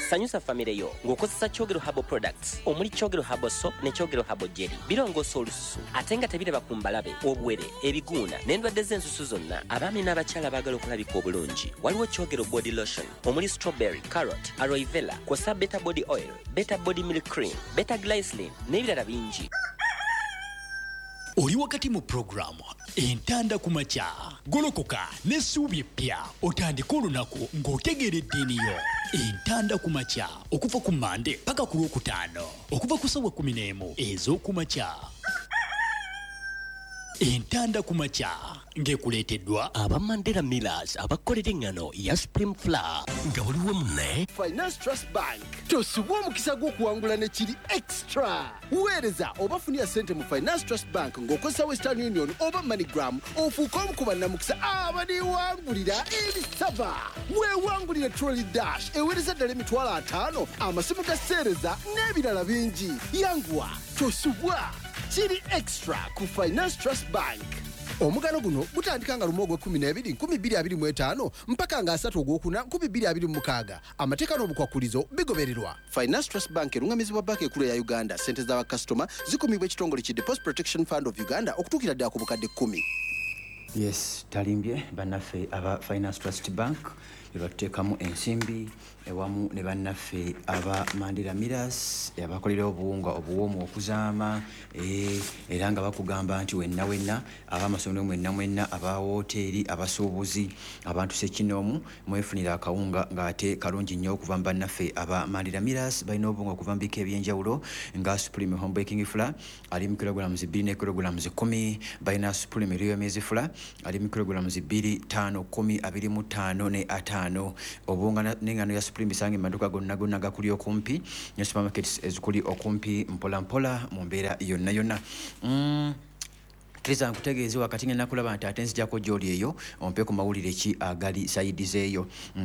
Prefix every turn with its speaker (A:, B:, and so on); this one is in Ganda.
A: sanyusa famire yo ng'okozesa Kyogero Herbal Products omuli Kyogero Herbal Soap ne Kyogero Herbal Jelly. Birongoosa olususu ate nga tebiraba ku mbalabe, obwere, ebiguuna n'endwadde z'ensusu zonna. Abaami n'abakyala baagala okulabika obulungi. Waliwo Kyogero Body Lotion omuli strawberry, carrot, aloe vera, kw'ossa Beta Body Oil, Beta Body Milk Cream, Beta Glycerin n'ebirala bingi.
B: Oli wakati mu programu entanda ku makya golokoka n'essuubi eppya otandika olunaku ng'otegeredde eniyo. Entanda ku makya okuva ku Mande paka ku Lwokutaano okuva ku ssaawa 11 ez'oku makya. Entanda ku makya ng'ekuleeteddwa aba Mandela Millers abakolera engano ya Supreme Flour nga waliwo munne
C: Finance Trust Bank tosubwa omukisa gw'okuwangula ne kiri extra. Weereza oba funira ssente mu Finance Trust Bank ng'okozesa Western Union oba MoneyGram ofuuka omu ku bannamukisa abaliwangulira ebisaba. Weewangulire Trolley Dash eweereza ddala emitwalo 5 amasimu ga sseereza n'ebirala bingi. Yanguwa tosubwa kiri extra ku Finance Trust Bank. Omugano guno gutandika nga lumu ogw'Okumi 2025 mpaka nga 3 Ogwokuna 2026. Amateeka n'obukwakulizo bigobererwa. Finance Trust Bank erungamizibwa banka ekulu ya Uganda. Ssente z'abakasitoma zikumibwa ekitongole ki Deposit Protection Fund of Uganda okutuukira ddala ku bukadde 10.
D: Yes, talimbye bannaffe aba Finance Trust Bank batuteekamu ensimbi ewamu ne bannaffe aba Mandela Millers abakolera obuwunga obuwoomu okuzaama era nga bakugamba nti wenna ab'amasomero mwenna aba hoteeri abasuubuzi abantu Ssekinomu mwefunira akawunga ng'ate kalungi nnyo okuva mu bannaffe aba Mandela Millers. Balina obuwunga okuva mu bika ebyenjawulo nga Supreme Home Baking Flour ali mu kilograms 2 ne kilograms 10. Balina Supreme Royal Maize Flour ali mu kilograms 2, 5, 10, 25 ne 5. Obuwunga n'engano ya Supreme bisange mu maduuka gonna gakuli okumpi ne supermarkets ezikuli okumpi mpola mu mbeera yonna. Kriza nkutegeeze wakati ngenda kulaba nti ate nzijako gy'oli eyo ompe ku mawulire ki agali sayidi zeeyo.